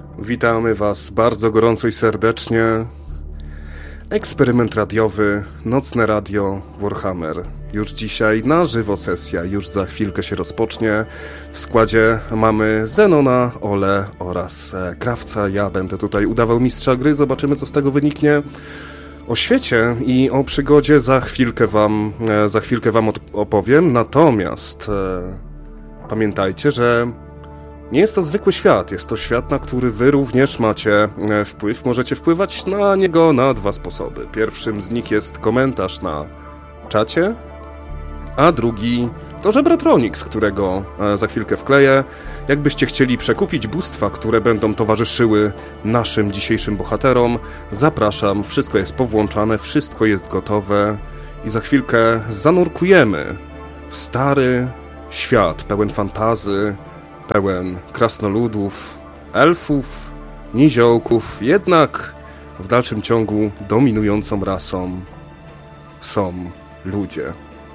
Witamy Was bardzo gorąco i serdecznie. Eksperyment radiowy, nocne radio Warhammer. Już dzisiaj na żywo sesja, już za chwilkę się rozpocznie. W składzie mamy Zenona, Ole oraz Krawca. Ja będę tutaj udawał mistrza gry, zobaczymy co z tego wyniknie. O świecie i o przygodzie za chwilkę wam opowiem, natomiast pamiętajcie, że nie jest to zwykły świat, jest to świat, na który wy również macie wpływ. Możecie wpływać na niego na dwa sposoby. Pierwszym z nich jest komentarz na czacie, a drugi to Żebratronix, którego za chwilkę wkleję. Jakbyście chcieli przekupić bóstwa, które będą towarzyszyły naszym dzisiejszym bohaterom, zapraszam, wszystko jest powłączane, wszystko jest gotowe i za chwilkę zanurkujemy w stary świat pełen fantazy, pełen krasnoludów, elfów, niziołków, jednak w dalszym ciągu dominującą rasą są ludzie.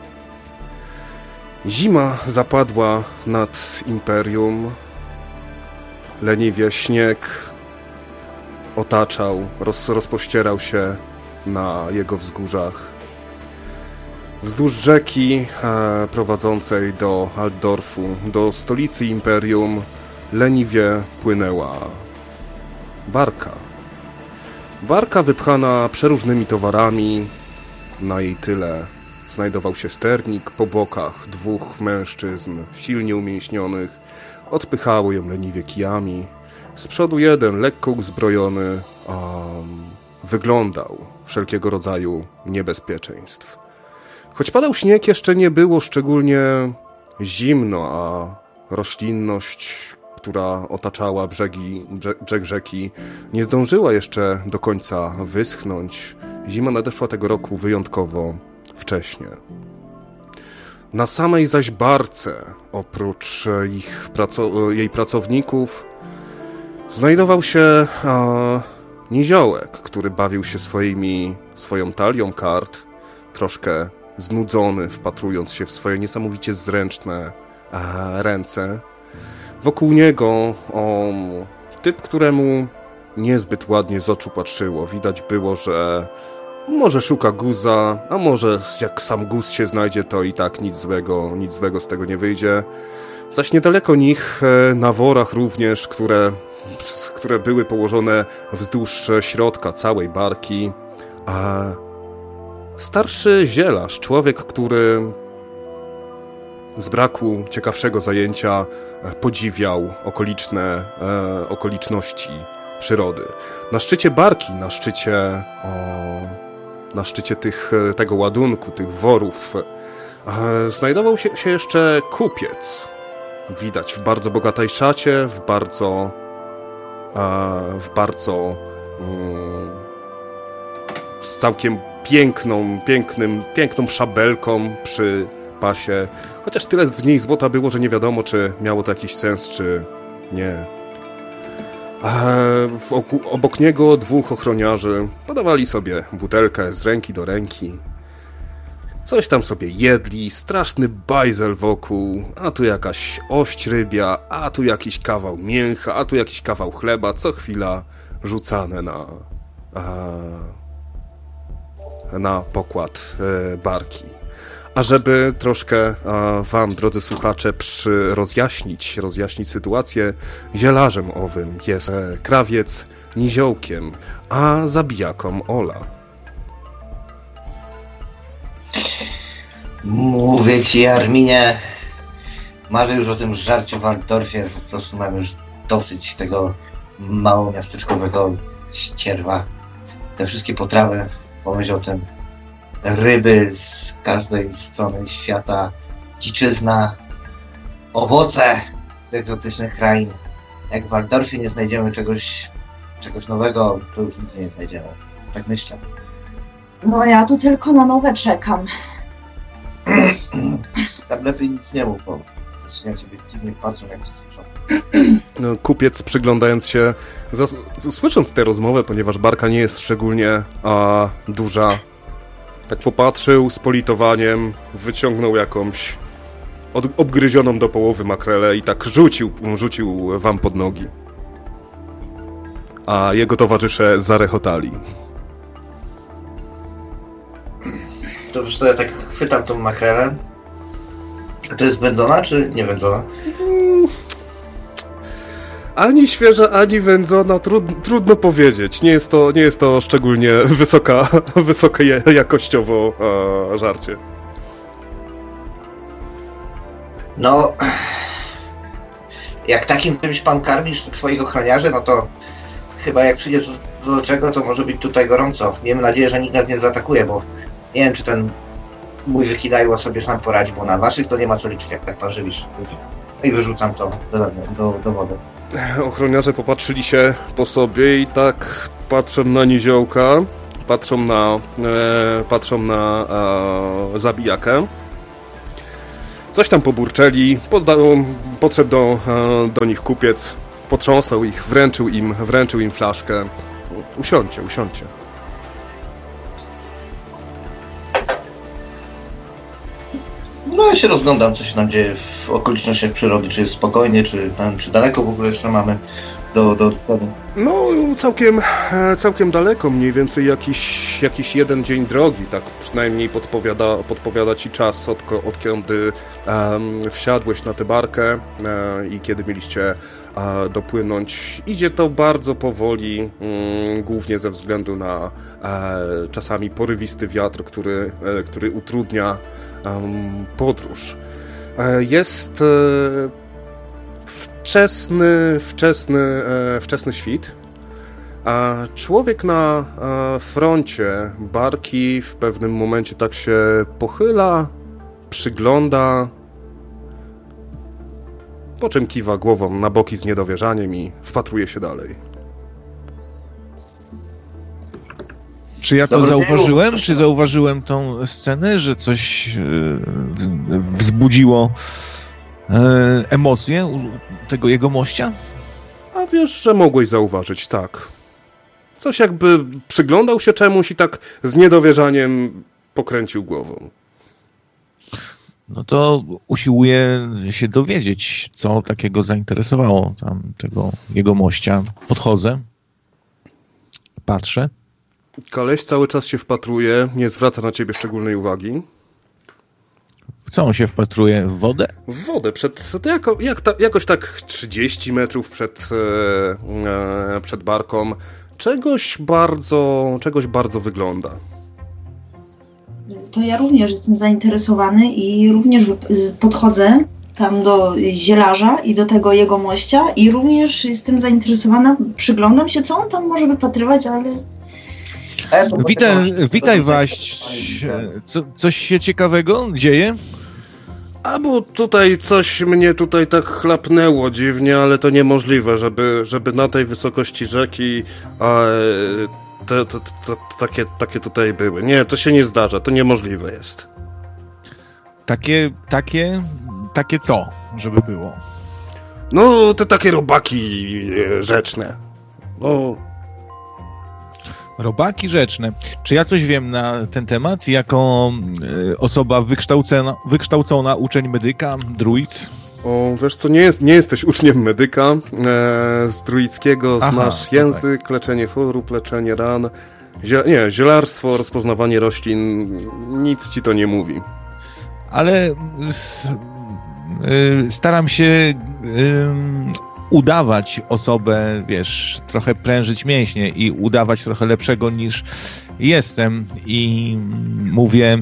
Zima zapadła nad Imperium, leniwie śnieg otaczał, rozpościerał się na jego wzgórzach. Wzdłuż rzeki prowadzącej do Altdorfu, do stolicy Imperium, leniwie płynęła barka. Barka wypchana przeróżnymi towarami, na jej tyle znajdował się sternik, po bokach dwóch mężczyzn silnie umięśnionych, odpychały ją leniwie kijami. Z przodu jeden, lekko uzbrojony, wyglądał wszelkiego rodzaju niebezpieczeństw. Choć padał śnieg, jeszcze nie było szczególnie zimno, a roślinność, która otaczała brzeg rzeki, nie zdążyła jeszcze do końca wyschnąć. Zima nadeszła tego roku wyjątkowo wcześnie. Na samej zaś barce, oprócz jej pracowników, znajdował się niziołek, który bawił się swoją talią kart, troszkę znudzony, wpatrując się w swoje niesamowicie zręczne ręce. Wokół niego typ, któremu niezbyt ładnie z oczu patrzyło. Widać było, że może szuka guza, a może jak sam guz się znajdzie, to i tak nic złego z tego nie wyjdzie. Zaś niedaleko nich, na worach również, które były położone wzdłuż środka całej barki, starszy zielarz, człowiek, który z braku ciekawszego zajęcia podziwiał okoliczności przyrody. Na szczycie barki, na szczycie tego ładunku, tych worów, znajdował się jeszcze kupiec. Widać w bardzo bogatej szacie, z całkiem piękną szabelką przy pasie. Chociaż tyle w niej złota było, że nie wiadomo, czy miało to jakiś sens, czy nie. Obok niego dwóch ochroniarzy podawali sobie butelkę z ręki do ręki. Coś tam sobie jedli, straszny bajzel wokół, a tu jakaś ość rybia, a tu jakiś kawał mięcha, a tu jakiś kawał chleba, co chwila rzucane na pokład barki. A żeby troszkę wam, drodzy słuchacze, rozjaśnić sytuację, zielarzem owym jest krawiec niziołkiem, a zabijaką Ola. Mówię ci, Arminie, marzę już o tym żarciu w Altdorfie, po prostu mam już dosyć tego małomiasteczkowego ścierwa. Te wszystkie potrawy, pomyśl o tym, ryby z każdej strony świata, dziczyzna, owoce z egzotycznych krain. Jak w Altdorfie nie znajdziemy czegoś nowego, to już nic nie znajdziemy. Tak myślę. No ja tu tylko na nowe czekam. Tam lepiej nic nie mów, bo wszyscy na ciebie dziwnie patrzą, jak cię słyszą. No, kupiec, przyglądając się, słysząc tę rozmowę, ponieważ barka nie jest szczególnie duża, tak popatrzył z politowaniem, wyciągnął jakąś obgryzioną do połowy makrelę i tak rzucił wam pod nogi. a jego towarzysze zarechotali. To wiesz co, ja tak chwytam tą makrelę. A to jest wędzona, czy nie wędzona? Ani świeża, ani wędzona, trudno powiedzieć. Nie jest to szczególnie wysokie jakościowo żarcie. No, jak takim czymś pan karmisz swoich ochroniarzy, no to chyba jak przyjdzie do czego, to może być tutaj gorąco. Miejmy nadzieję, że nikt nas nie zaatakuje, bo nie wiem, czy ten mój wykidajło sobie sam poradzi, bo na waszych to nie ma co liczyć, jak pan żywisz ludzi. I wyrzucam to do wody. Ochroniarze popatrzyli się po sobie i tak patrzą na niziołka, patrzą na zabijakę. Coś tam poburczeli, podszedł do nich kupiec, potrząsnął ich, wręczył im flaszkę. Usiądźcie. No ja się rozglądam, co się tam dzieje w okolicznościach przyrody, czy jest spokojnie, czy daleko w ogóle jeszcze mamy do celu. No, całkiem daleko, mniej więcej jakiś jeden dzień drogi, tak przynajmniej podpowiada ci czas, od kiedy wsiadłeś na tę barkę i kiedy mieliście dopłynąć. Idzie to bardzo powoli, głównie ze względu na czasami porywisty wiatr, który utrudnia podróż. Jest wczesny świt, a człowiek na froncie barki w pewnym momencie tak się pochyla, przygląda, po czym kiwa głową na boki z niedowierzaniem i wpatruje się dalej. Czy ja to zauważyłem? Czy zauważyłem tą scenę, że coś wzbudziło emocje u tego jegomościa? A wiesz, że mogłeś zauważyć, tak. Coś jakby przyglądał się czemuś i tak z niedowierzaniem pokręcił głową. No to usiłuję się dowiedzieć, co takiego zainteresowało tam tego jegomościa. Podchodzę, patrzę. Koleś cały czas się wpatruje, nie zwraca na ciebie szczególnej uwagi. W co on się wpatruje? W wodę? W wodę, jakoś tak 30 metrów przed barką. Czegoś bardzo wygląda. To ja również jestem zainteresowany i również podchodzę tam do zielarza i do tego jegomościa i również jestem zainteresowana, przyglądam się, co on tam może wypatrywać, ale... Witaj Waść. Coś się ciekawego dzieje? A bo tutaj coś mnie tutaj tak chlapnęło dziwnie, ale to niemożliwe, żeby na tej wysokości rzeki takie tutaj były. Nie, to się nie zdarza, to niemożliwe jest. Takie co, żeby było? No, te takie robaki rzeczne. No... Robaki rzeczne. Czy ja coś wiem na ten temat? Jako osoba wykształcona, uczeń medyka, druid? O, wiesz co, nie jesteś uczniem medyka. Z druickiego znasz język, tak. Leczenie chorób, leczenie ran. Zielarstwo, rozpoznawanie roślin, nic ci to nie mówi. Ale staram się udawać osobę, wiesz, trochę prężyć mięśnie i udawać trochę lepszego niż jestem. I mówię,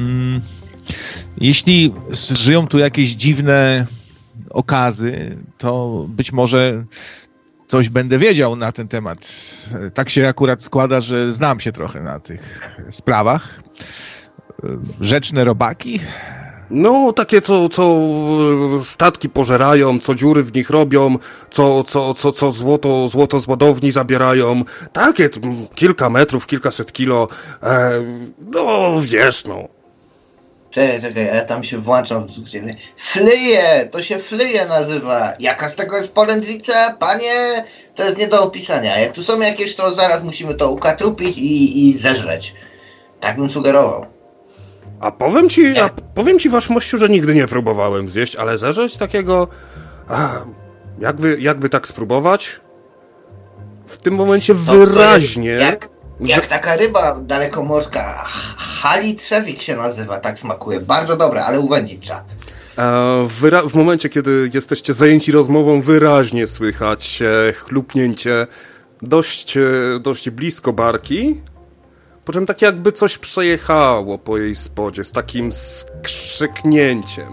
jeśli żyją tu jakieś dziwne okazy, to być może coś będę wiedział na ten temat. Tak się akurat składa, że znam się trochę na tych sprawach. Rzeczne robaki? No, takie, co statki pożerają, co dziury w nich robią, co złoto z ładowni zabierają. Takie kilka metrów, kilkaset kilo. No, wiesz, no. Czekaj, ja tam się włączam w dyskusję. Flyje! To się flyje nazywa. Jaka z tego jest polędwica? Panie, to jest nie do opisania. Jak tu są jakieś, to zaraz musimy to ukatrupić i zeżreć. Tak bym sugerował. A powiem ci, wasz mościu, że nigdy nie próbowałem zjeść, ale zeżreć takiego... jakby tak spróbować? w tym momencie wyraźnie... Jak taka ryba dalekomorska, halitrzewik się nazywa, tak smakuje. Bardzo dobre, ale uwędzić trzeba. W momencie, kiedy jesteście zajęci rozmową, wyraźnie słychać chlupnięcie dość blisko barki, po czym tak jakby coś przejechało po jej spodzie z takim skrzyknięciem.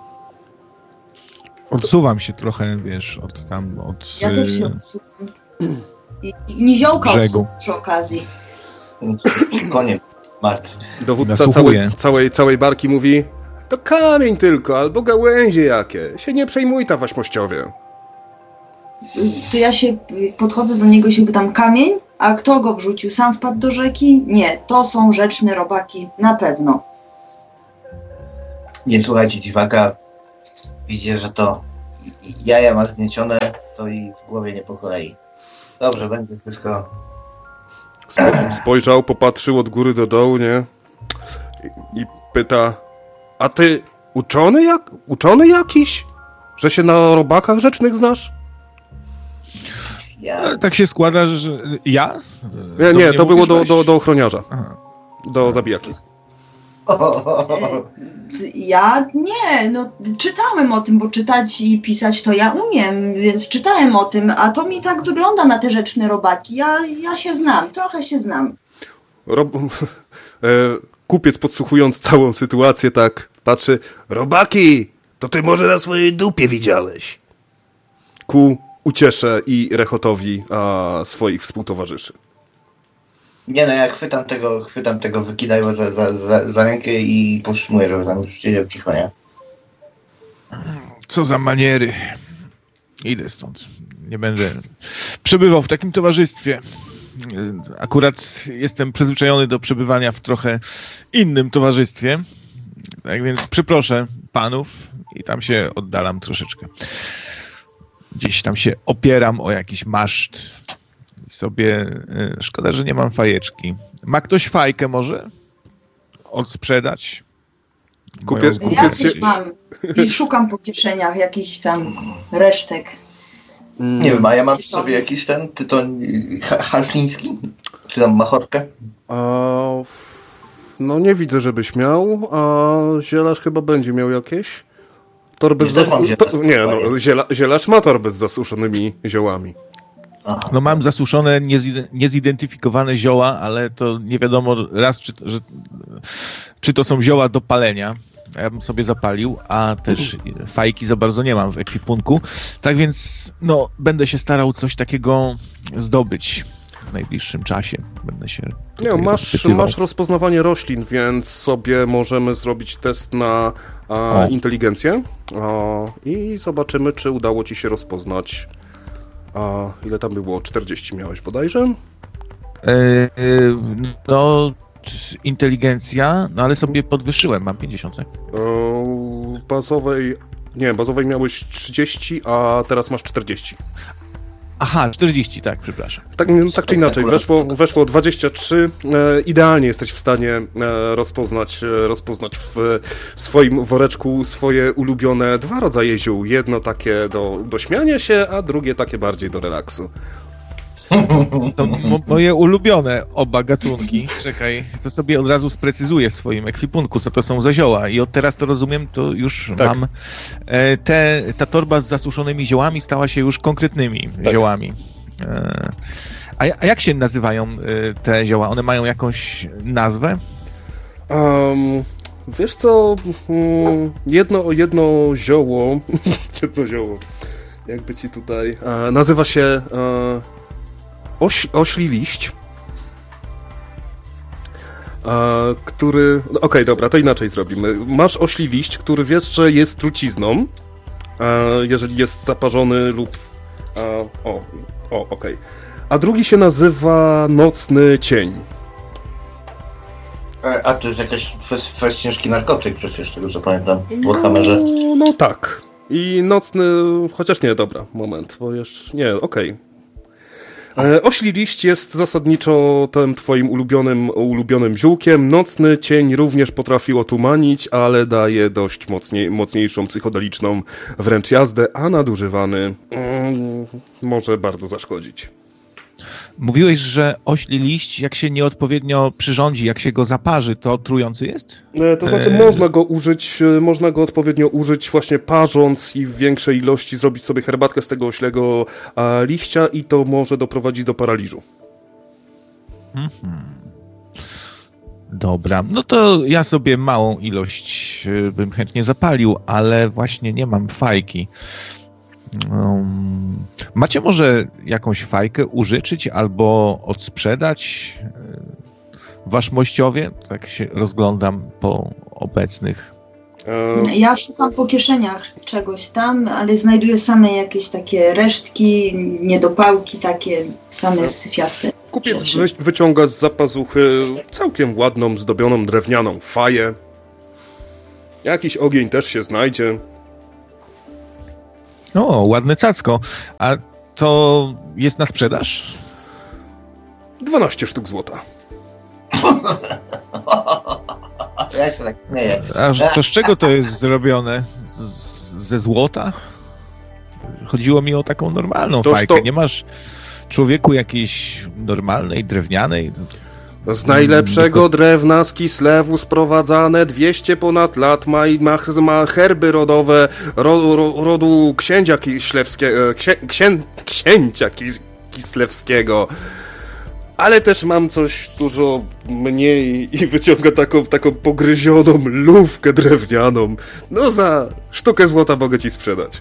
Odsuwam się trochę, wiesz, od Ja też się odsuwam. I niziołka brzegu. przy okazji. Koniec, martwy. Dowódca Nasłuchuję. całej barki mówi: to kamień tylko, albo gałęzie jakie. Się nie przejmuj, ta waśmościowie. To ja się podchodzę do niego i się pytam, kamień? A kto go wrzucił? Sam wpadł do rzeki? Nie, to są rzeczne robaki, na pewno. Nie słuchajcie dziwaka. Widzicie, że to jaja ma zgniecione, to i w głowie nie po kolei. Dobrze, będzie wszystko. Spojrzał, popatrzył od góry do dołu, nie? I pyta: a ty uczony jakiś? Że się na robakach rzecznych znasz? Ja... Tak się składa, że ja? Nie, to było mówisz, do ochroniarza. Aha. Do zabijaki. Ja nie, no czytałem o tym, bo czytać i pisać to ja umiem, więc czytałem o tym, a to mi tak wygląda na te rzeczne robaki. Ja się znam, trochę się znam. Kupiec, podsłuchując całą sytuację, tak patrzy: robaki, to ty może na swojej dupie widziałeś. Ku uciesze i rechotowi swoich współtowarzyszy. Nie no, ja chwytam tego wykidajło za rękę i powstrzymuję, żeby tam już siedział cicho, nie? Co za maniery. Idę stąd. Nie będę przebywał w takim towarzystwie. Akurat jestem przyzwyczajony do przebywania w trochę innym towarzystwie. Tak więc przeproszę panów i tam się oddalam troszeczkę. Gdzieś tam się opieram o jakiś maszt. Sobie szkoda, że nie mam fajeczki. Ma ktoś fajkę może odsprzedać? Ja coś mam i szukam po kieszeniach jakichś tam resztek. Nie wiem, a ja mam sobie jakiś tytoń halfliński? Czy tam machorkę? No nie widzę, żebyś miał, a zielarz chyba będzie miał jakieś. Torby zielarz ma torby z zasuszonymi ziołami. Aha. No mam zasuszone, niezidentyfikowane zioła, ale to nie wiadomo raz, czy to są zioła do palenia. Ja bym sobie zapalił, a też fajki za bardzo nie mam w ekwipunku. Tak więc no, będę się starał coś takiego zdobyć w najbliższym czasie. Będę się masz rozpoznawanie roślin, więc sobie możemy zrobić test na inteligencję i zobaczymy, czy udało ci się rozpoznać. Ile tam było? 40 miałeś bodajże? No, inteligencja, no ale sobie podwyższyłem, mam 50. Bazowej miałeś 30, a teraz masz 40. Aha, 40, tak, przepraszam. Tak czy inaczej, weszło 23. Idealnie jesteś w stanie rozpoznać w swoim woreczku swoje ulubione dwa rodzaje ziół. Jedno takie do śmiania się, a drugie takie bardziej do relaksu. To moje ulubione oba gatunki. Czekaj, to sobie od razu sprecyzuję w swoim ekwipunku, co to są za zioła. I od teraz to rozumiem, to już mam. Ta torba z zasuszonymi ziołami stała się już konkretnymi ziołami. A jak się nazywają te zioła? One mają jakąś nazwę? Wiesz co, jedno zioło, jakby ci tutaj, nazywa się ośli liść, który... Okej, dobra, to inaczej zrobimy. Masz ośli liść, który wiesz, że jest trucizną, jeżeli jest zaparzony lub... okej. A drugi się nazywa nocny cień. A to jest jakiś fest ciężki narkotyk przecież, z tego co pamiętam, w Warhammerze. No tak. I nocny... Chociaż nie, dobra, moment, bo jeszcze... Nie, okej. Ośli liść jest zasadniczo tym twoim ulubionym ziółkiem. Nocny cień również potrafi otumanić, ale daje dość mocniejszą psychodeliczną wręcz jazdę, a nadużywany może bardzo zaszkodzić. Mówiłeś, że ośli liść, jak się nieodpowiednio przyrządzi, jak się go zaparzy, to trujący jest? To znaczy można go odpowiednio użyć właśnie parząc i w większej ilości zrobić sobie herbatkę z tego oślego liścia i to może doprowadzić do paraliżu. Dobra, no to ja sobie małą ilość bym chętnie zapalił, ale właśnie nie mam fajki. Macie może jakąś fajkę użyczyć albo odsprzedać wasz mościowie? Tak się rozglądam po obecnych. Ja szukam po kieszeniach czegoś tam, ale znajduję same jakieś takie resztki, niedopałki takie, same syfiaste. Kupiec wyciąga z zapazuchy całkiem ładną, zdobioną drewnianą faję. Jakiś ogień też się znajdzie. O, ładne cacko. A to jest na sprzedaż? 12 sztuk złota. Ja się tak śmieję. A to z czego to jest zrobione? Ze złota? Chodziło mi o taką normalną fajkę. Nie masz, człowieku, jakiejś normalnej, drewnianej? Z najlepszego drewna z Kislewu sprowadzane 200 ponad lat, ma herby rodowe rodu księcia Kislewskiego. Ale też mam coś dużo mniej i wyciąga taką pogryzioną lufkę drewnianą. No za sztukę złota mogę ci sprzedać.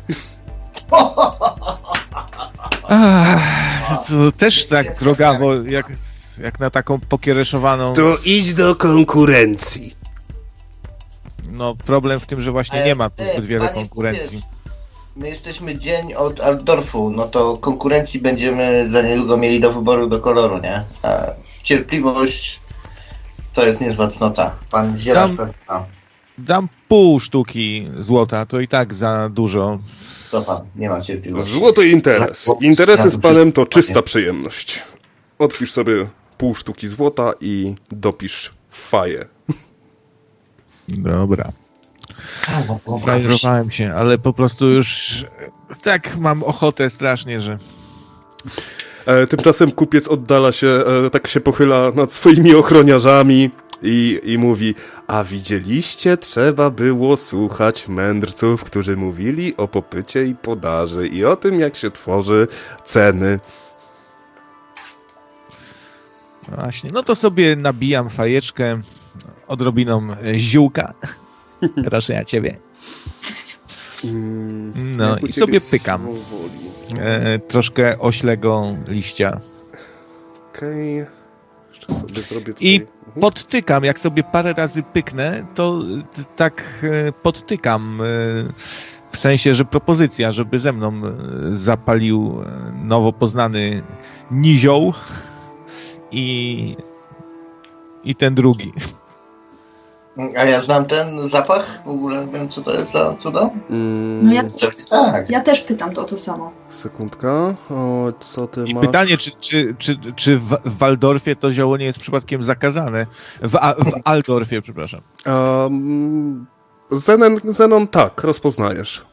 To też tak drogawo, jak na taką pokiereszowaną... To idź do konkurencji. No problem w tym, że właśnie nie ma tu zbyt wiele konkurencji. Kupiec, my jesteśmy dzień od Altdorfu, no to konkurencji będziemy za niedługo mieli do wyboru do koloru, nie? A cierpliwość to jest niezła cnota. Pan zielarz pewnie. Dam pół sztuki złota, to i tak za dużo. To pan, nie ma cierpliwości. Złoto i interes. Interesy z panem to czysta przyjemność. Odpisz sobie pół sztuki złota i dopisz faję. Dobra. Frajerowałem się, ale po prostu już tak mam ochotę strasznie, że... Tymczasem kupiec oddala się, tak się pochyla nad swoimi ochroniarzami i mówi: a widzieliście, trzeba było słuchać mędrców, którzy mówili o popycie i podaży i o tym, jak się tworzy ceny. Właśnie, no to sobie nabijam fajeczkę odrobiną ziółka. Proszę ja ciebie. No i sobie pykam. Troszkę oślego liścia. Okej. Jeszcze sobie zrobię tutaj... I podtykam, jak sobie parę razy pyknę, to tak podtykam, w sensie, że propozycja, żeby ze mną zapalił nowo poznany nizioł i ten drugi. A ja znam ten zapach? W ogóle wiem, co to jest za cudo? No ja też Tak. pytam to samo. Sekundka. O, co ty I masz? pytanie, czy w Waldorfie to zioło nie jest przypadkiem zakazane? W Altdorfie, przepraszam. Zenon tak, rozpoznajesz.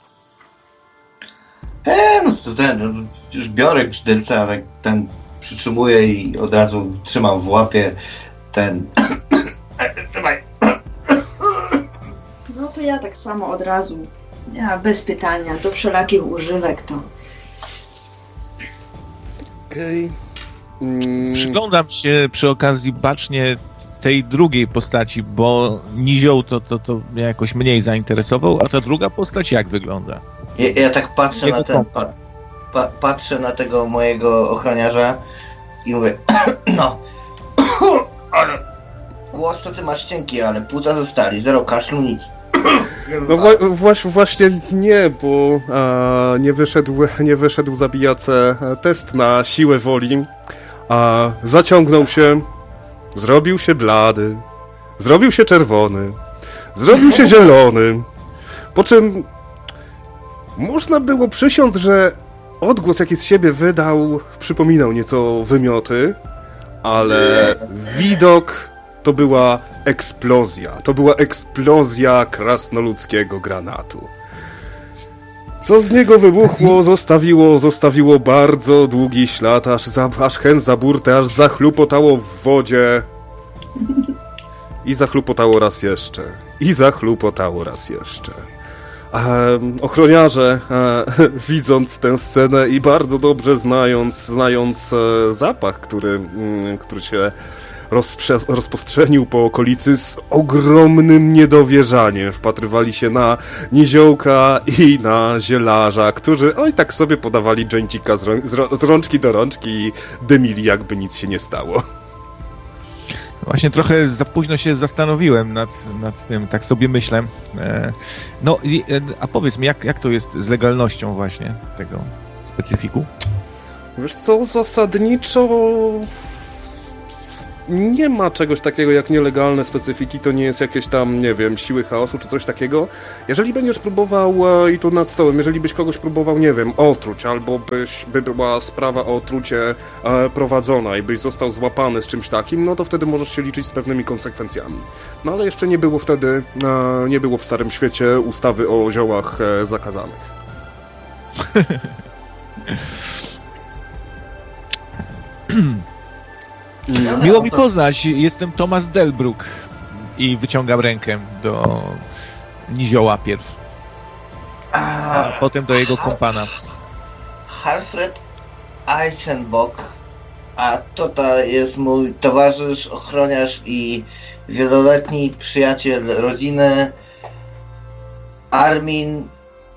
No to ten, już biorę brzydelca, ale ten przytrzymuję i od razu trzymam w łapie ten... Trzymaj. No to ja tak samo od razu. Ja bez pytania, do wszelakich używek to. Okej. Przyglądam się przy okazji bacznie tej drugiej postaci, bo nizioł to mnie jakoś mniej zainteresował, a ta druga postać jak wygląda? Ja tak patrzę na ten... patrzę na tego mojego ochroniarza i mówię, no, ale głos to ty masz cienki, ale płuca zostali, zero kaszlu, nic. No właśnie nie, bo nie wyszedł zabijace test na siłę woli, a zaciągnął się, zrobił się blady, zrobił się czerwony, zrobił się zielony, po czym można było przysiąc, że odgłos, jaki z siebie wydał, przypominał nieco wymioty, ale widok to była eksplozja. To była eksplozja krasnoludzkiego granatu. Co z niego wybuchło, zostawiło bardzo długi ślad, aż chęt za burtę, aż zachlupotało w wodzie. I zachlupotało raz jeszcze. Ochroniarze, widząc tę scenę i bardzo dobrze znając zapach, który się rozprzestrzenił po okolicy, z ogromnym niedowierzaniem wpatrywali się na Niziołka i na Zielarza, którzy tak sobie podawali dżęcika z rączki do rączki i dymili, jakby nic się nie stało. Właśnie trochę za późno się zastanowiłem nad tym, tak sobie myślę. A powiedz mi, jak to jest z legalnością właśnie tego specyfiku? Wiesz co, zasadniczo nie ma czegoś takiego jak nielegalne specyfiki, to nie jest jakieś tam, nie wiem, siły chaosu czy coś takiego. Jeżeli będziesz próbował, i tu nad stołem, jeżeli byś kogoś próbował, nie wiem, otruć, albo by była sprawa o otrucie prowadzona i byś został złapany z czymś takim, no to wtedy możesz się liczyć z pewnymi konsekwencjami. No ale jeszcze nie było wtedy, nie było w Starym Świecie ustawy o ziołach zakazanych. Miło mi poznać, jestem Thomas Delbruck i wyciągam rękę do Nizioła pierw, a potem do jego kompana. Alfred Eisenbock, a to jest mój towarzysz, ochroniarz i wieloletni przyjaciel rodziny Armin.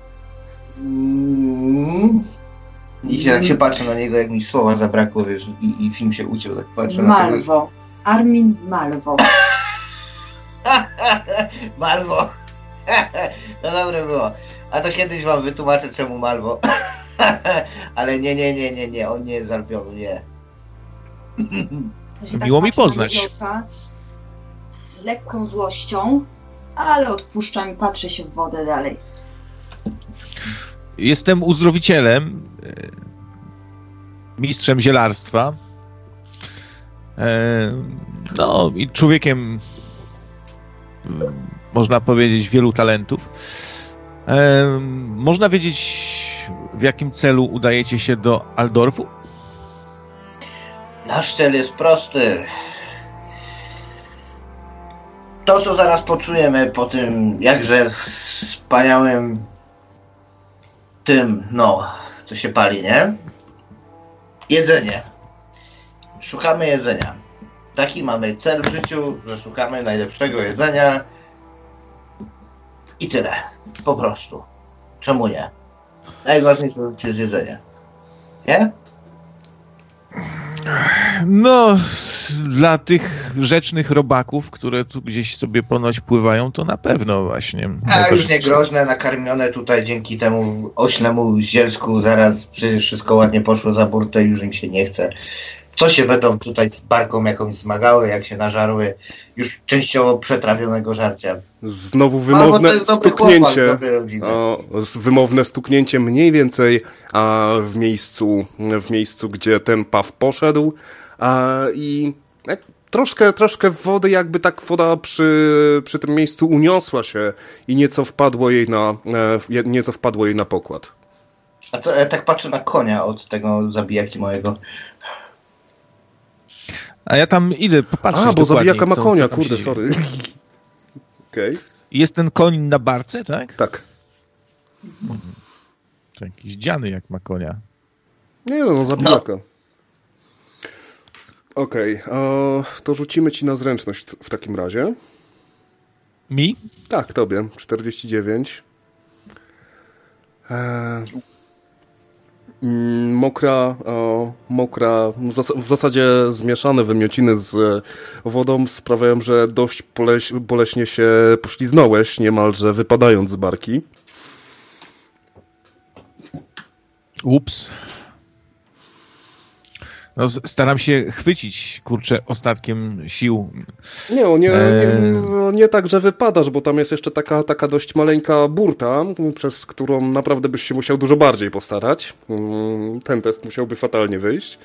I jak się patrzę na niego, jak mi słowa zabrakło, wiesz, i film się uciął, tak patrzę Malwo. na to. Armin Malwo. Malwo. No dobre było. A to kiedyś wam wytłumaczę, czemu Malwo. Ale nie, on nie jest z Albionu, nie. Miło mi poznać. Z lekką złością, ale odpuszczam i patrzę się w wodę dalej. Jestem uzdrowicielem, mistrzem zielarstwa, no i człowiekiem, można powiedzieć, wielu talentów. Można wiedzieć, w jakim celu udajecie się do Altdorfu? Nasz cel jest prosty. To, co zaraz poczujemy po tym jakże wspaniałym tym, co się pali, nie? Jedzenie. Szukamy jedzenia. Taki mamy cel w życiu, że szukamy najlepszego jedzenia i tyle. Po prostu. Czemu nie? Najważniejsze jest jedzenie. Nie? No, dla tych rzecznych robaków, które tu gdzieś sobie ponoć pływają, to na pewno właśnie. A już nie groźne, nakarmione tutaj dzięki temu oślemu zielsku, zaraz przecież wszystko ładnie poszło za burtę, już im się nie chce. Co się będą tutaj z barką jakąś zmagały, jak się nażarły już częściowo przetrawionego żarcia. Znowu wymowne stuknięcie. Wymowne stuknięcie mniej więcej w miejscu, gdzie ten paw poszedł. I troszkę wody, jakby tak woda przy tym miejscu uniosła się i nieco wpadło jej na pokład. A to tak patrzę na konia od tego zabijaki mojego. A ja tam idę popatrzeć. Bo zabijaka ma konia, kurde, sorry. Okej. Jest ten koń na barce, tak? Tak. To jakiś dziany jak ma konia. Nie no, zabijaka. Okej, to rzucimy ci na zręczność w takim razie. Mi? Tak, tobie. 49. Mokra, w zasadzie zmieszane wymiociny z wodą sprawiają, że dość boleśnie się pośliznąłeś, niemalże wypadając z barki. Ups. No, staram się chwycić, kurczę, ostatkiem sił. Nie tak, że wypadasz, bo tam jest jeszcze taka dość maleńka burta, przez którą naprawdę byś się musiał dużo bardziej postarać. Ten test musiałby fatalnie wyjść.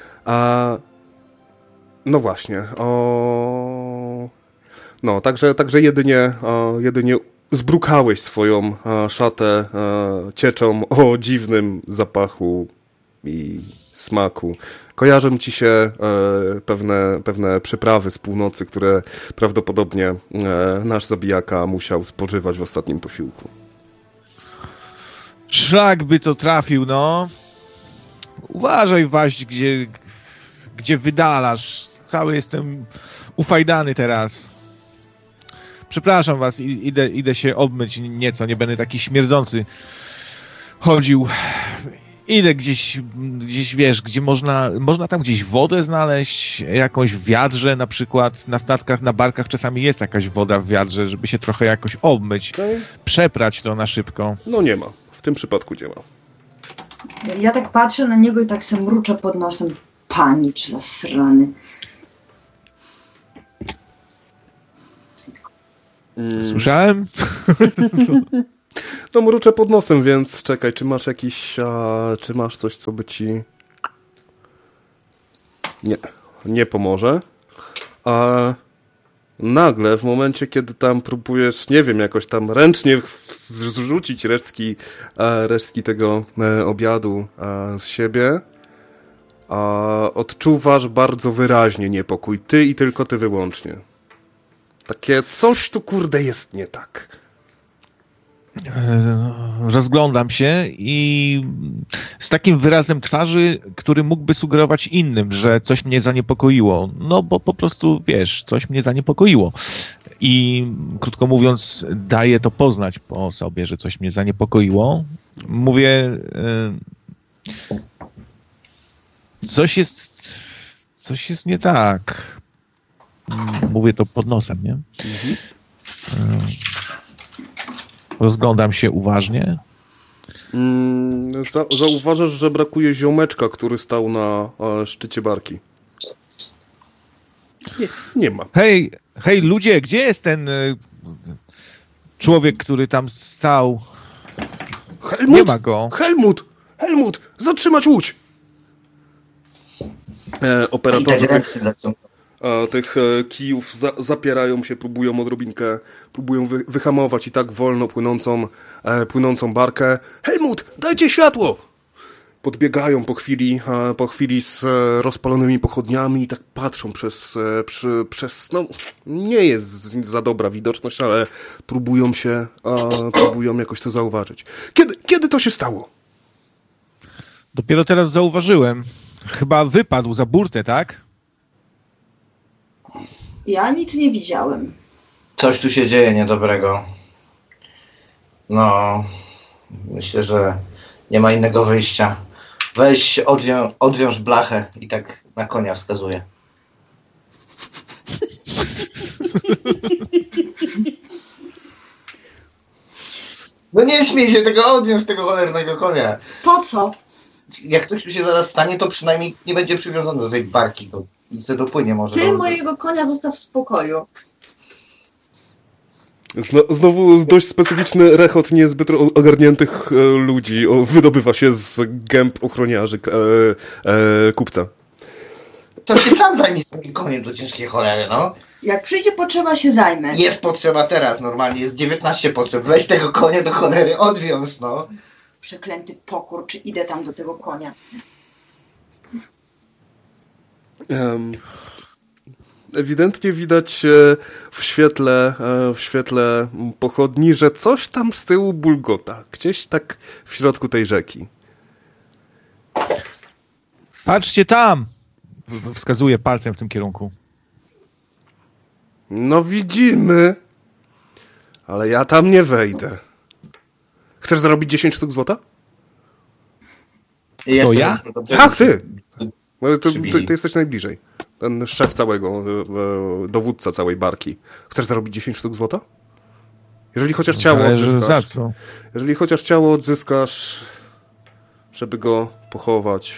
No właśnie. No, także jedynie zbrukałeś swoją szatę cieczą o dziwnym zapachu i smaku. Kojarzą ci się pewne przyprawy z północy, które prawdopodobnie nasz zabijaka musiał spożywać w ostatnim posiłku. Szlak by to trafił, no. Uważaj, Waść, gdzie wydalasz. Cały jestem ufajdany teraz. Przepraszam was, idę się obmyć nieco, nie będę taki śmierdzący chodził. Idę gdzieś wiesz, gdzie można tam gdzieś wodę znaleźć, jakąś w wiadrze na przykład, na statkach, na barkach czasami jest jakaś woda w wiadrze, żeby się trochę jakoś obmyć, przeprać to na szybko. No nie ma, w tym przypadku nie ma. Ja tak patrzę na niego i tak się mruczę pod nosem. Panicz zasrany. Słyszałem? No mruczę pod nosem, więc czekaj, czy masz czy masz coś, co by ci... Nie pomoże. A nagle, w momencie, kiedy tam próbujesz, nie wiem, jakoś tam ręcznie zrzucić resztki tego obiadu z siebie, odczuwasz bardzo wyraźnie niepokój. Ty i tylko ty wyłącznie. Takie coś tu kurde jest nie tak. Rozglądam się i z takim wyrazem twarzy, który mógłby sugerować innym, że coś mnie zaniepokoiło. No bo po prostu, wiesz, coś mnie zaniepokoiło. I krótko mówiąc, daję to poznać po sobie, że coś mnie zaniepokoiło. Mówię, coś jest nie tak. Mówię to pod nosem, nie? Mhm. Rozglądam się uważnie. Zauważasz, że brakuje ziomeczka, który stał na szczycie barki. Nie ma. Hej, ludzie, gdzie jest ten człowiek, który tam stał? Helmut! Nie ma go. Helmut! Zatrzymać łódź! Operatorzy tych kijów zapierają się, próbują wyhamować i tak wolno płynącą barkę. Helmut, dajcie światło! Podbiegają po chwili z rozpalonymi pochodniami i tak patrzą no nie jest za dobra widoczność, ale próbują jakoś to zauważyć. Kiedy to się stało? Dopiero teraz zauważyłem. Chyba wypadł za burtę, tak? Ja nic nie widziałem. Coś tu się dzieje niedobrego. No, myślę, że nie ma innego wyjścia. Weź, odwiąż blachę i tak na konia wskazuje. No nie śmiej się, odwiąż tego cholernego konia. Po co? Jak ktoś tu się zaraz stanie, to przynajmniej nie będzie przywiązany do tej barki. I se dopłynie może. Ty mojego konia zostaw w spokoju. Znowu dość specyficzny rechot niezbyt ogarniętych ludzi wydobywa się z gęb ochroniarzy kupca. To się sam zajmij swoim koniem do ciężkiej cholery, no. Jak przyjdzie potrzeba, się zajmę. Jest potrzeba teraz, normalnie jest 19 potrzeb. Weź tego konia do cholery, odwiąż, no. Przeklęty pokór, czy idę tam do tego konia? Ewidentnie widać w świetle pochodni, że coś tam z tyłu bulgota. Gdzieś tak w środku tej rzeki. Patrzcie tam! Wskazuję palcem w tym kierunku. No widzimy, ale ja tam nie wejdę. Chcesz zarobić 10 sztuk złota? To ja? Tak, ty! Ty jesteś najbliżej. Ten szef całego, dowódca całej barki. Chcesz zarobić 10 sztuk złota? Jeżeli chociaż ciało odzyskasz... Za co? Jeżeli chociaż ciało odzyskasz, żeby go pochować,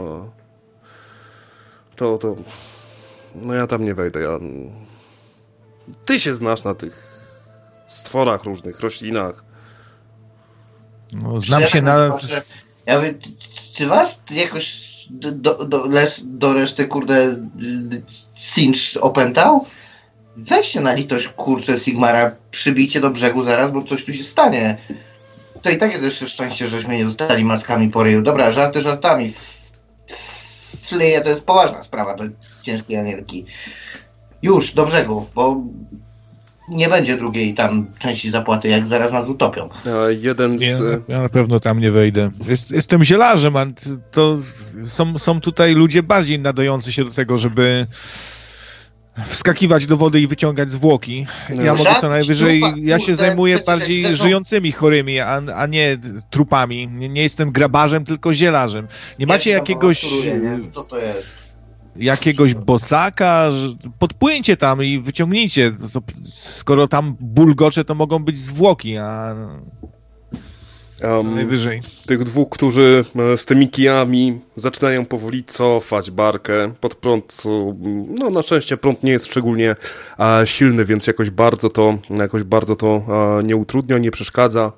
to no ja tam nie wejdę. Ty się znasz na tych stworach różnych, roślinach. No, znam się na... Ja mówię, czy was jakoś do reszty, kurde, Sinch opętał? weźcie na litość, kurczę, Sigmara, przybijcie do brzegu zaraz, bo coś tu się stanie. To i tak jest jeszcze szczęście, żeśmy nie dostali maskami po ryju. Dobra, żarty żartami. Fleje to jest poważna sprawa do ciężkiej Anielki. Już, do brzegu, bo nie będzie drugiej tam części zapłaty, jak zaraz nas utopią. Ja na pewno tam nie wejdę. Jestem zielarzem, a to są tutaj ludzie bardziej nadający się do tego, żeby wskakiwać do wody i wyciągać zwłoki. Ja mogę co najwyżej, ja się zajmuję bardziej żyjącymi chorymi, a nie trupami. Nie jestem grabarzem, tylko zielarzem. Nie macie jakiegoś... Co to jest? Jakiegoś bosaka, podpłyńcie tam i wyciągnijcie. Skoro tam bulgocze, to mogą być zwłoki, a najwyżej. Tych dwóch, którzy z tymi kijami zaczynają powoli cofać barkę pod prąd. No na szczęście prąd nie jest szczególnie silny, więc jakoś bardzo to nie utrudnia, nie przeszkadza.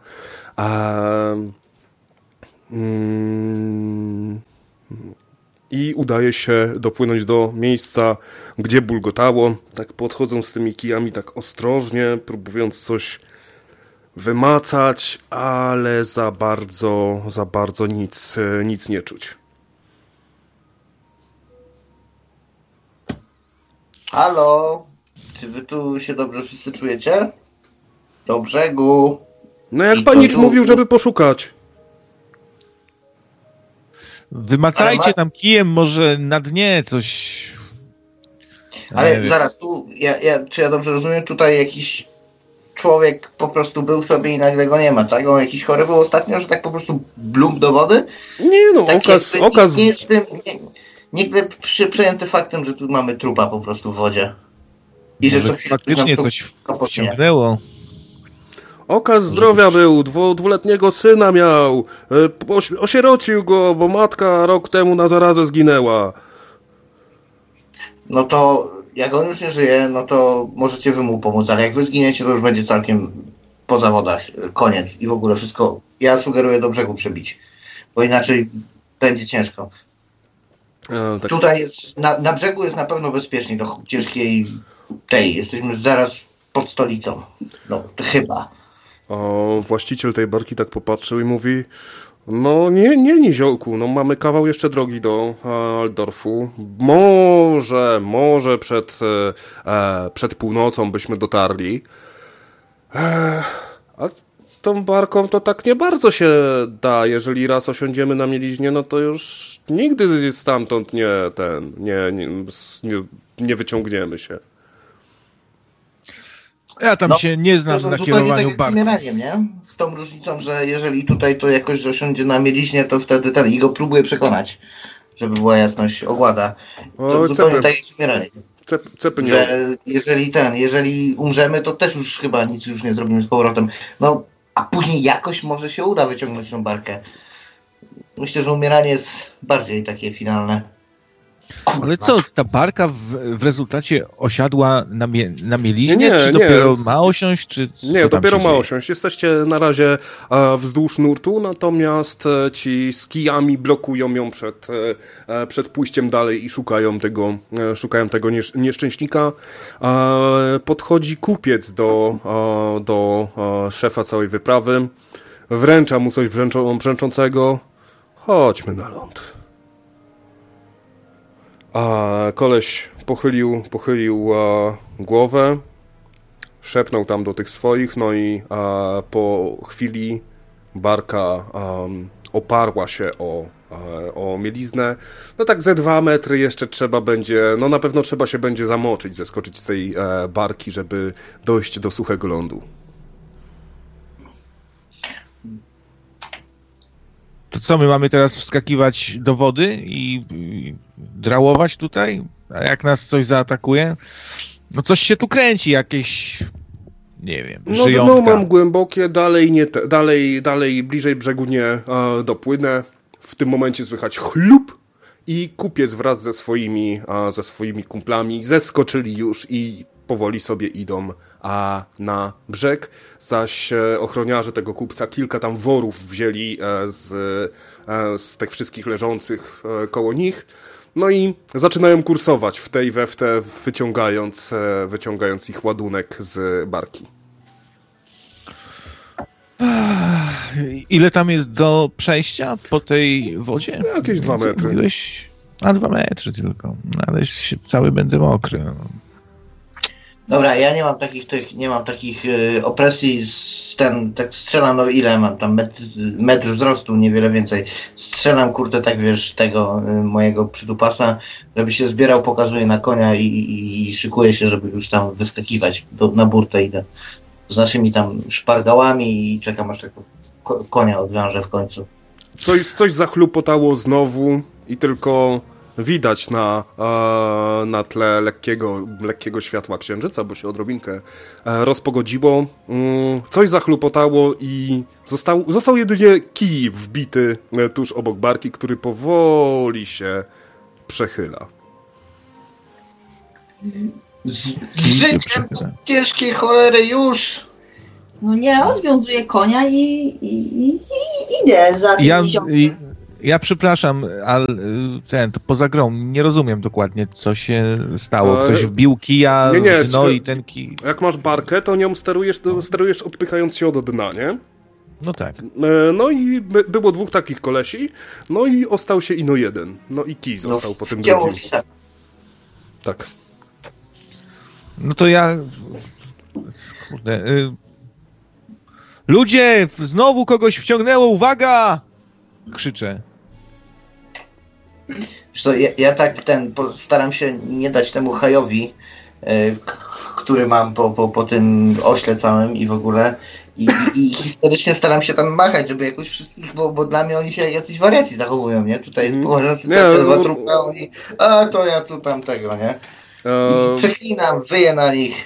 I udaje się dopłynąć do miejsca, gdzie bulgotało. Tak podchodzą z tymi kijami tak ostrożnie, próbując coś wymacać, ale za bardzo nic nie czuć. Halo? Czy wy tu się dobrze wszyscy czujecie? Do brzegu. No jak panicz mówił, żeby poszukać. Wymacajcie tam kijem, może na dnie coś. Ale zaraz, tu, czy ja dobrze rozumiem, tutaj jakiś człowiek po prostu był sobie i nagle go nie ma, tak? On jakiś chory był ostatnio, że tak po prostu blum do wody? Nie no, tak okaz... Nie jestem nigdy przejęty faktem, że tu mamy trupa po prostu w wodzie. I może że to faktycznie coś wciągnęło. Okaz zdrowia był, dwuletniego syna miał, osierocił go, bo matka rok temu na zarazę zginęła. No to jak on już nie żyje, no to możecie wy mu pomóc, ale jak wy zginiecie, to już będzie całkiem po zawodach, koniec i w ogóle wszystko. Ja sugeruję do brzegu przebić, bo inaczej będzie ciężko. Tak. Tutaj jest, na brzegu jest na pewno bezpieczniej do ciężkiej tej, jesteśmy zaraz pod stolicą, no chyba. Właściciel tej barki tak popatrzył i mówi: no nie niziołku, no mamy kawał jeszcze drogi do Altdorfu. Może przed północą byśmy dotarli. A z tą barką to tak nie bardzo się da. Jeżeli raz osiądziemy na mieliźnie, no to już nigdy stamtąd nie wyciągniemy się. Ja tam się nie znam na kierowaniu tak barką. Nie? Z tą różnicą, że jeżeli tutaj to jakoś osiądzie na mieliźnie, to wtedy i go próbuje przekonać, żeby była jasność, ogłada. To zupełnie tak jak Śmieranie. Że jeżeli umrzemy, to też już chyba nic już nie zrobimy z powrotem. No, a później jakoś może się uda wyciągnąć tą barkę. Myślę, że umieranie jest bardziej takie finalne. Ale co, ta barka w rezultacie osiadła na mieliźnie? Czy dopiero ma osiąść? Czy nie, dopiero ma osiąść. Jesteście na razie wzdłuż nurtu, natomiast ci z kijami blokują ją przed pójściem dalej i szukają tego nieszczęśnika. Podchodzi kupiec do szefa całej wyprawy. Wręcza mu coś brzęczącego. Chodźmy na ląd. A koleś pochylił głowę, szepnął tam do tych swoich, no i po chwili barka oparła się o mieliznę. No tak ze 2 metry jeszcze trzeba będzie, no na pewno trzeba się będzie zamoczyć, zeskoczyć z tej barki, żeby dojść do suchego lądu. To co, my mamy teraz wskakiwać do wody i drałować tutaj? A jak nas coś zaatakuje? No coś się tu kręci, jakieś, nie wiem, żyjątka. No mam głębokie, dalej bliżej brzegu nie dopłynę. W tym momencie słychać chlup i kupiec wraz ze swoimi kumplami zeskoczyli już i powoli sobie idą na brzeg, zaś ochroniarze tego kupca kilka tam worów wzięli z tych wszystkich leżących koło nich. No i zaczynają kursować w tej we w te, wyciągając ich ładunek z barki. Ile tam jest do przejścia po tej wodzie? Jakieś 2 metry. Mówiłeś, 2 metry tylko. No, ale cały będę mokry. No. Dobra, ja nie mam takich opresji, tak strzelam, no ile mam tam, metr wzrostu, niewiele więcej. Strzelam, kurde, tak wiesz, tego mojego przydupasa, żeby się zbierał, pokazuję na konia i szykuję się, żeby już tam wyskakiwać, na burtę idę. Z naszymi tam szpargałami i czekam, aż tego konia odwiążę w końcu. Coś zachlupotało znowu i tylko widać na tle lekkiego światła księżyca, bo się odrobinkę rozpogodziło. Coś zachlupotało i został jedynie kij wbity tuż obok barki, który powoli się przechyla. Z życiem ciężkiej cholery już! No nie, odwiązuję konia i idę za tym ziomkiem. Ja przepraszam, ale to poza grą nie rozumiem dokładnie, co się stało. Ktoś wbił kija w dno i ten kij... Jak masz barkę, to nią sterujesz odpychając się od dna, nie? No tak. No i było 2 takich kolesi, no i ostał się ino jeden. No i kij został po tym drugim. Tak. No to ja... Kurde... Ludzie! Znowu kogoś wciągnęło! Uwaga! Krzyczę. Ja tak staram się nie dać temu hajowi, który mam po tym ośle całym i w ogóle i historycznie staram się tam machać, żeby jakoś wszystkich, bo dla mnie oni się jacyś wariaci zachowują, nie? Tutaj jest poważna sytuacja, 2 trupy, a oni, to ja tu tam tego, nie? I przeklinam, wyję na nich.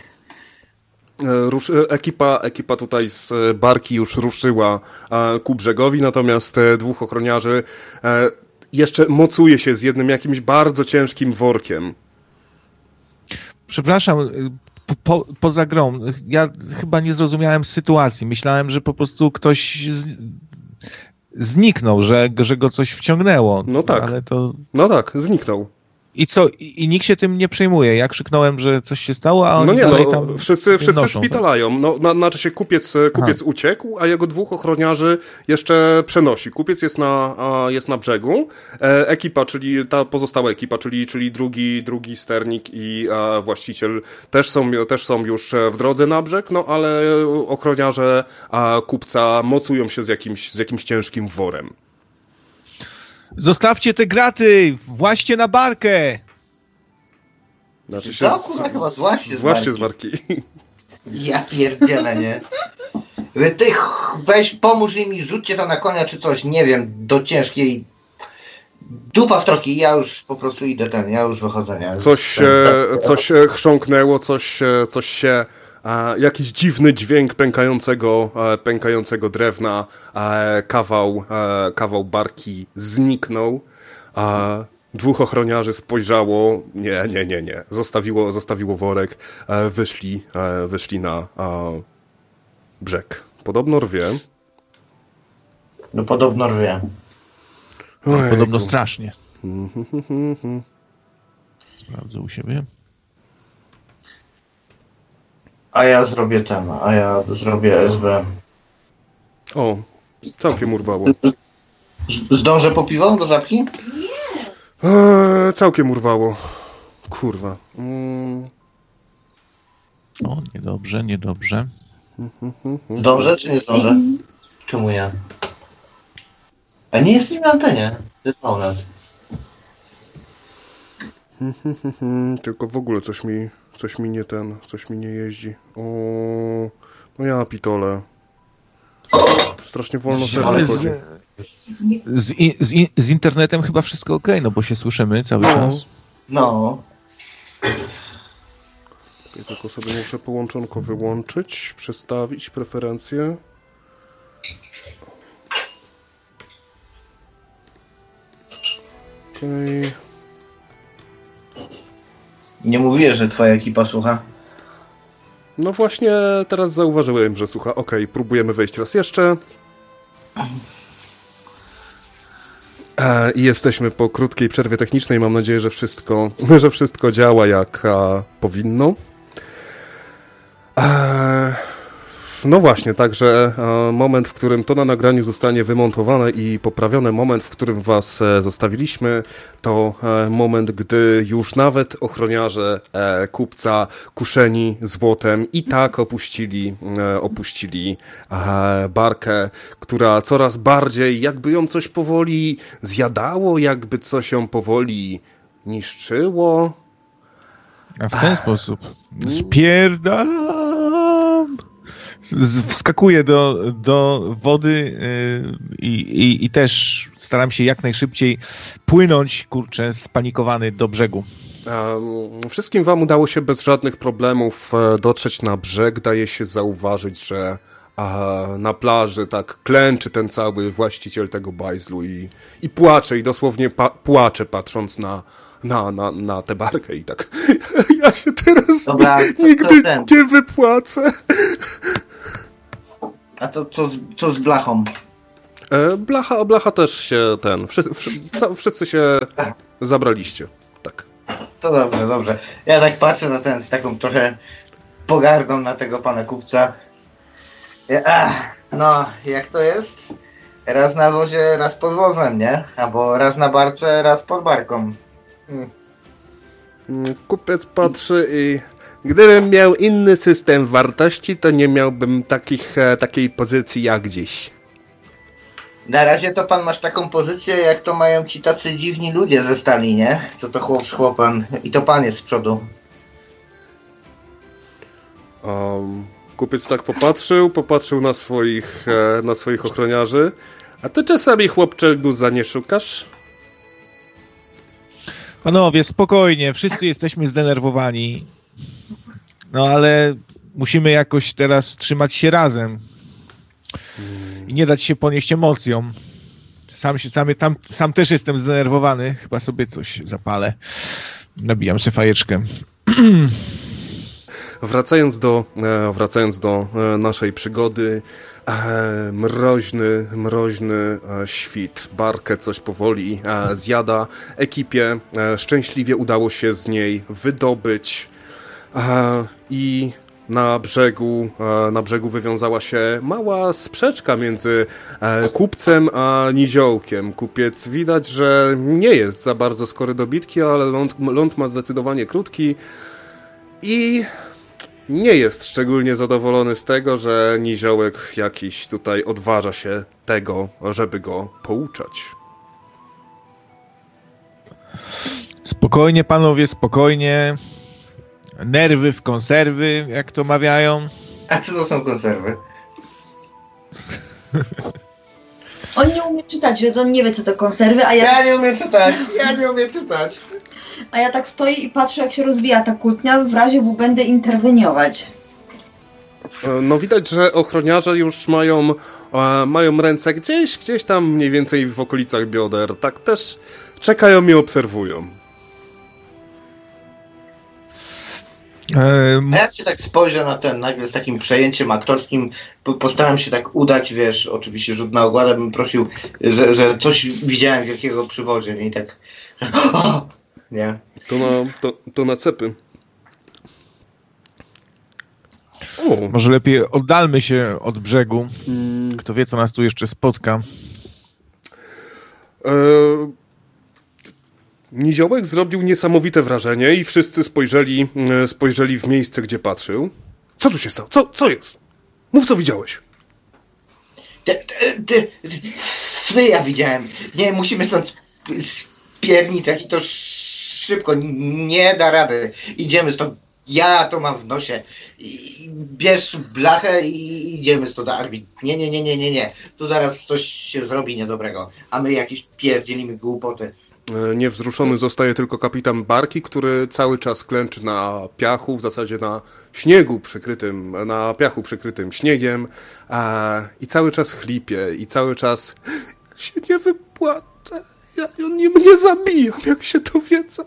Ekipa tutaj z barki już ruszyła ku brzegowi, natomiast 2 ochroniarzy jeszcze mocuje się z jednym jakimś bardzo ciężkim workiem. Przepraszam, poza grą, ja chyba nie zrozumiałem sytuacji. Myślałem, że po prostu ktoś zniknął, że go coś wciągnęło. No tak, ale to... No tak, zniknął. I co? I nikt się tym nie przejmuje. Ja krzyknąłem, że coś się stało, a oni tam wszyscy noszą, szpitalają. No, znaczy się kupiec uciekł, a jego 2 ochroniarzy jeszcze przenosi. Kupiec jest na brzegu. Ekipa, czyli ta pozostała ekipa, czyli drugi sternik i właściciel też są już w drodze na brzeg, no ale ochroniarze kupca mocują się z jakimś ciężkim worem. Zostawcie te graty! Właście na barkę! Znaczy się chyba złaście z barki. Ja pierdzielę, nie? Ty weź, pomóż im i rzućcie to na konia czy coś, nie wiem, do ciężkiej dupa w troki, ja już po prostu idę ja już wychodzę, nie? Coś chrząknęło, coś się... jakiś dziwny dźwięk pękającego drewna, kawał barki zniknął, 2 ochroniarzy spojrzało, nie, zostawiło worek, wyszli na brzeg. Podobno rwie. No podobno rwie. Podobno strasznie. Sprawdzę u siebie. A ja zrobię SB. O, całkiem urwało. Zdążę po piwo do żabki? Całkiem urwało. Kurwa. O, niedobrze. Zdążę czy nie zdążę? Czemu ja? A nie jesteśmy na antenie. To jest u nas. Tylko w ogóle coś mi nie jeździ. O, no ja pitole. Strasznie wolno serwer chodzi. Z internetem chyba wszystko okej, no bo się słyszymy cały czas. No. Ja tylko sobie muszę połączonko wyłączyć, przestawić preferencje. Okej. Nie mówiłeś, że twoja ekipa słucha? No właśnie teraz zauważyłem, że słucha. Okej, próbujemy wejść raz jeszcze. I jesteśmy po krótkiej przerwie technicznej. Mam nadzieję, że wszystko działa jak powinno. No właśnie, także moment, w którym to na nagraniu zostanie wymontowane i poprawiony moment, w którym was zostawiliśmy, to moment, gdy już nawet ochroniarze kupca kuszeni złotem i tak opuścili barkę, która coraz bardziej, jakby ją coś powoli zjadało, jakby coś ją powoli niszczyło. A w ten sposób spierdalam. Wskakuję do wody i też staram się jak najszybciej płynąć, spanikowany do brzegu. Wszystkim wam udało się bez żadnych problemów dotrzeć na brzeg. Daje się zauważyć, że na plaży tak klęczy ten cały właściciel tego bajzlu i płacze, i dosłownie płacze, patrząc na tę barkę i tak ja się teraz nigdy nie wypłacę. A to co z blachą? Blacha też się wszyscy się zabraliście. Tak. To dobrze. Ja tak patrzę na z taką trochę pogardą na tego pana kupca. No, jak to jest? Raz na wozie, raz pod wozem, nie? Albo raz na barce, raz pod barką. Kupiec patrzy i gdybym miał inny system wartości, to nie miałbym takiej pozycji jak dziś. Na razie to pan masz taką pozycję, jak to mają ci tacy dziwni ludzie ze stali, nie? Co to chłop z chłopem. I to pan jest z przodu. Kupiec tak popatrzył na swoich ochroniarzy. A ty czasami, chłopcze, guza nie szukasz? Panowie, spokojnie, wszyscy jesteśmy zdenerwowani. No ale musimy jakoś teraz trzymać się razem. I nie dać się ponieść emocjom. Sam też jestem zdenerwowany. Chyba sobie coś zapalę. Nabijam sobie fajeczkę. Wracając do naszej przygody, mroźny świt, barkę coś powoli zjada. Ekipie szczęśliwie udało się z niej wydobyć i na brzegu wywiązała się mała sprzeczka między kupcem a niziołkiem. Kupiec widać, że nie jest za bardzo skory do bitki, ale ląd ma zdecydowanie krótki i nie jest szczególnie zadowolony z tego, że niziołek jakiś tutaj odważa się tego, żeby go pouczać. Spokojnie, panowie, spokojnie. Nerwy w konserwy, jak to mawiają. A co to są konserwy? On nie umie czytać, więc on nie wie, co to konserwy, a ja nie umiem czytać. A ja tak stoję i patrzę, jak się rozwija ta kłótnia, w razie W będę interweniować. No widać, że ochroniarze już mają ręce gdzieś tam mniej więcej w okolicach bioder. Tak też czekają i obserwują. A ja się tak spojrzę na nagle z takim przejęciem aktorskim, postaram się tak udać, wiesz, oczywiście rzut na ogładę, bym prosił, że coś widziałem wielkiego przy wodzie, nie? I tak... Nie. To na cepy. Może lepiej oddalmy się od brzegu. Kto wie, co nas tu jeszcze spotka. Niziołek zrobił niesamowite wrażenie i wszyscy spojrzeli w miejsce, gdzie patrzył. Co tu się stało? Co jest? Mów, co widziałeś. Ja widziałem. Nie, musimy stąd spierniczać i to szybko. Nie da rady. Idziemy stąd. Ja to mam w nosie. Bierz blachę i idziemy stąd do Armin. Nie. Tu zaraz coś się zrobi niedobrego. A my jakieś pierdzielimy głupoty. Niewzruszony zostaje tylko kapitan barki, który cały czas klęczy na piachu, w zasadzie na śniegu przykrytym śniegiem i cały czas chlipie i cały czas się nie wypłacę. Oni mnie zabiją, jak się dowiedzą.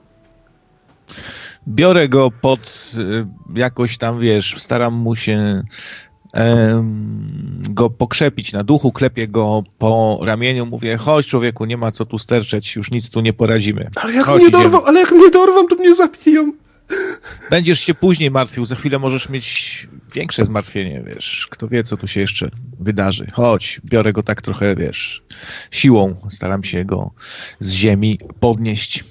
Biorę go pod jakoś tam, wiesz, staram mu się go pokrzepić na duchu, klepię go po ramieniu, mówię, chodź człowieku, nie ma co tu sterczeć, już nic tu nie poradzimy. Ale jak Chodź, mnie idziemy. dorwą, ale jak mnie dorwą, to mnie zabiją. Będziesz się później martwił, za chwilę możesz mieć większe zmartwienie, wiesz, kto wie, co tu się jeszcze wydarzy. Chodź, biorę go tak trochę, wiesz, siłą, staram się go z ziemi podnieść.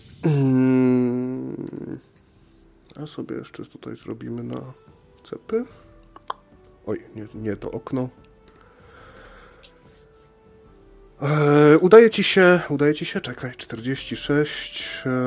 A sobie jeszcze tutaj zrobimy na cepy. Oj, nie to okno. Udaje ci się, czekaj, 46.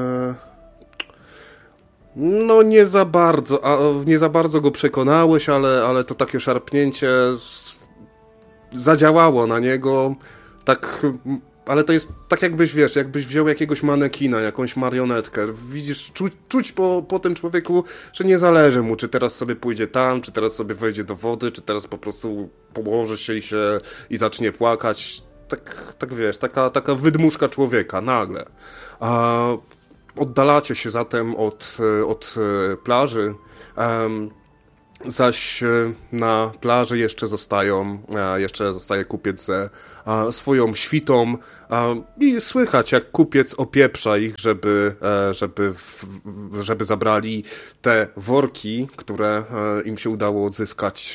No nie za bardzo go przekonałeś, ale to takie szarpnięcie zadziałało na niego, tak, ale to jest tak jakbyś wziął jakiegoś manekina, jakąś marionetkę, widzisz, czuć po tym człowieku, że nie zależy mu, czy teraz sobie pójdzie tam, czy teraz sobie wejdzie do wody, czy teraz po prostu położy się i zacznie płakać, tak wiesz, taka wydmuszka człowieka, nagle. Oddalacie się zatem od plaży, zaś na plaży jeszcze zostaje kupiec ze swoją świtą i słychać, jak kupiec opieprza ich, żeby zabrali te worki, które im się udało odzyskać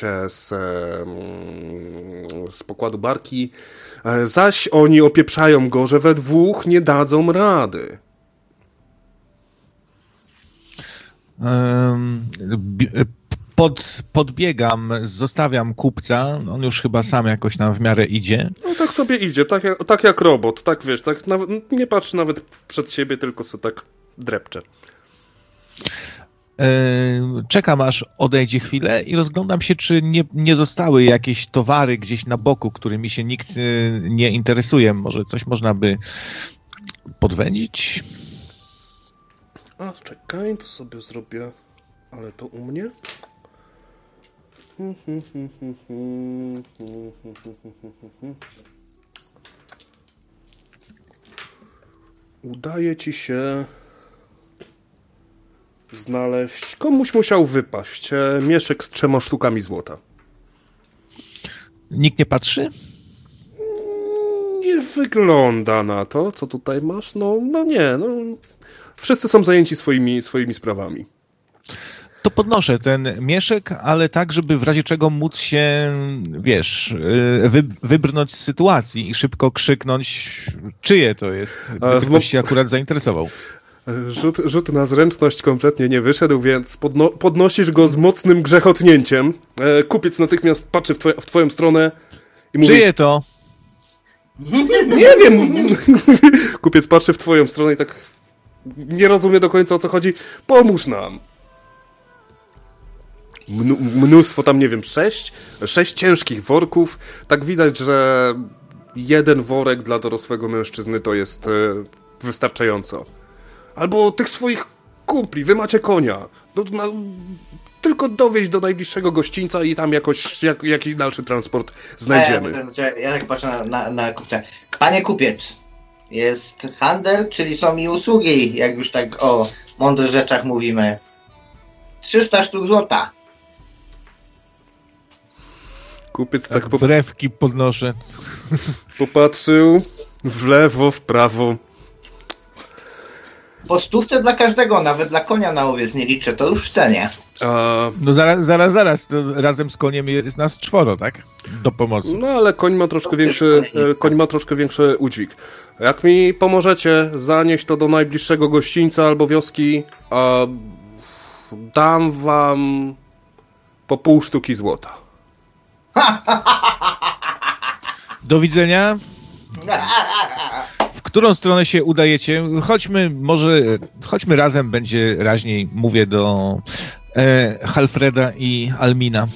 z pokładu barki, zaś oni opieprzają go, że we dwóch nie dadzą rady. Podbiegam, zostawiam kupca, on już chyba sam jakoś nam w miarę idzie. No tak sobie idzie, tak jak robot, tak wiesz, tak nawet, nie patrzy nawet przed siebie, tylko sobie tak drepcze. Czekam, aż odejdzie chwilę i rozglądam się, czy nie zostały jakieś towary gdzieś na boku, którymi się nikt nie interesuje. Może coś można by podwędzić? A, czekaj, to sobie zrobię, ale to u mnie. Udaje ci się znaleźć... Komuś musiał wypaść mieszek z 3 sztukami złota. Nikt nie patrzy? Nie wygląda na to, co tutaj masz. No nie. Wszyscy są zajęci swoimi sprawami. To podnoszę ten mieszek, ale tak, żeby w razie czego móc się, wiesz, wybrnąć z sytuacji i szybko krzyknąć, czyje to jest, gdyby ktoś się akurat zainteresował. Rzut na zręczność kompletnie nie wyszedł, więc podnosisz go z mocnym grzechotnięciem. Kupiec natychmiast patrzy w twoją stronę i mówi... Czyje to? Nie wiem! Kupiec patrzy w twoją stronę i tak nie rozumie do końca, o co chodzi. Pomóż nam! Mnóstwo tam, nie wiem, 6 ciężkich worków. Tak widać, że jeden worek dla dorosłego mężczyzny to jest wystarczająco. Albo tych swoich kumpli, wy macie konia. Tylko dowieźć do najbliższego gościńca i tam jakiś dalszy transport znajdziemy. Ja tak patrzę na kupca. Panie kupiec, jest handel, czyli są mi usługi, jak już tak o mądrych rzeczach mówimy. 300 sztuk złota. Kupiec tak brewki podnoszę. Popatrzył w lewo, w prawo. Po 100 dla każdego, nawet dla konia na owiec nie liczę, to już w cenie. No zaraz, to razem z koniem jest nas 4, tak? Do pomocy. No ale koń ma troszkę większy udźwig. Jak mi pomożecie zanieść to do najbliższego gościńca albo wioski, dam wam po 0,5 sztuki złota. Do widzenia. W którą stronę się udajecie? Chodźmy razem, będzie raźniej, mówię do Halfreda i Almina.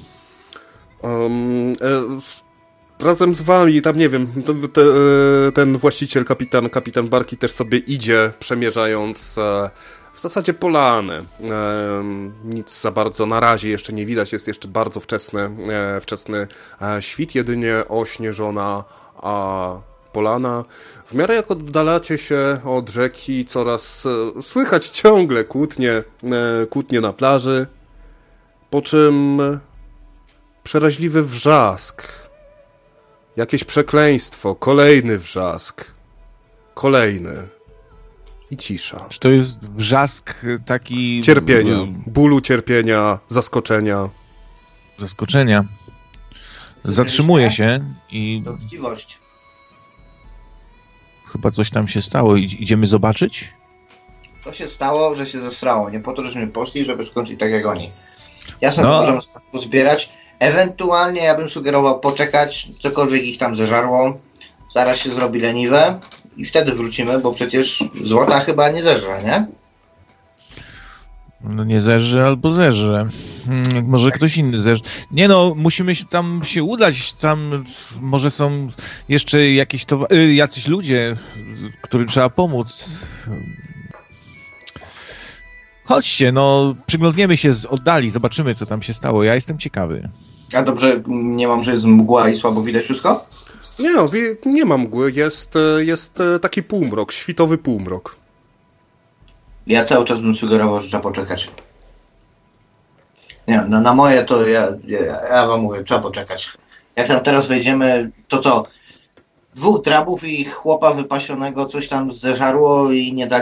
Razem z wami, tam nie wiem, ten właściciel, kapitan Barki też sobie idzie, przemierzając w zasadzie polanę. Nic za bardzo na razie jeszcze nie widać, jest jeszcze bardzo wczesny świt, jedynie ośnieżona polana. W miarę jak oddalacie się od rzeki, coraz słychać ciągle kłótnie na plaży, po czym Przeraźliwy wrzask. Jakieś przekleństwo. Kolejny wrzask. Kolejny. I cisza. Czy to jest wrzask taki... Cierpienia. Bólu, cierpienia, zaskoczenia. Zaskoczenia. Zatrzymuje się i To chciwość. chyba coś tam się stało. Idziemy zobaczyć? To się stało, że się zesrało. Nie po to, żeśmy poszli, żeby skończyć tak jak oni. Jasne, No. możemy pozbierać. Ewentualnie ja bym sugerował poczekać, cokolwiek ich tam zeżarło. Zaraz się zrobi leniwe i wtedy wrócimy, bo przecież złota chyba nie zeżre, nie? No nie zerze albo zerze. Może ktoś inny zerze. Nie no, musimy się tam udać. Tam może są jeszcze jakieś jacyś ludzie, którym trzeba pomóc. Chodźcie, no przyglądniemy się z oddali, zobaczymy co tam się stało. Ja jestem ciekawy. A dobrze, nie mam, że jest mgła i słabo widać wszystko? Nie, no, nie ma mgły. Jest taki półmrok, świtowy półmrok. Ja cały czas bym sugerował, że trzeba poczekać. Nie, na moje to ja wam mówię, trzeba poczekać. Jak tam teraz wejdziemy, to co? 2 drabów i chłopa wypasionego coś tam zeżarło i nie dali